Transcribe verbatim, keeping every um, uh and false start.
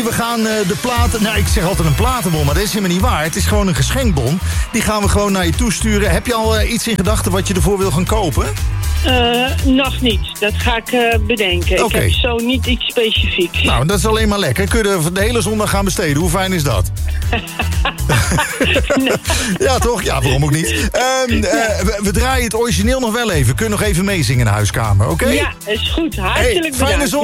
We gaan uh, de platen... Nou, ik zeg altijd een platenbon, maar dat is helemaal niet waar. Het is gewoon een geschenkbon. Die gaan we gewoon naar je toesturen. Heb je al uh, iets in gedachten wat je ervoor wil gaan kopen? Uh, nog niet. Dat ga ik uh, bedenken. Okay. Ik heb zo niet iets specifieks. Nou, dat is alleen maar lekker. Kun je er de hele zondag gaan besteden. Hoe fijn is dat? Nee. Ja, toch? Ja, waarom ook niet? Um, uh, we, we draaien het origineel nog wel even. Kun je nog even meezingen in de huiskamer, oké? Okay? Ja, is goed. Hartelijk hey, bedankt. Fijne zondag.